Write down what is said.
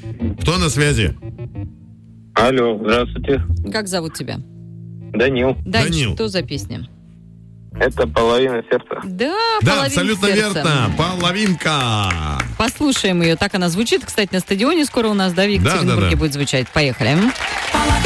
Кто на связи? Алло, здравствуйте. Как зовут тебя? Данил. Данил. Что за песня? Это «Половина сердца». Да, Да, абсолютно сердца. верно. Половинка. Послушаем ее. Так она звучит. Кстати, на стадионе скоро у нас, да, в Екатеринбурге Да. будет звучать. Поехали.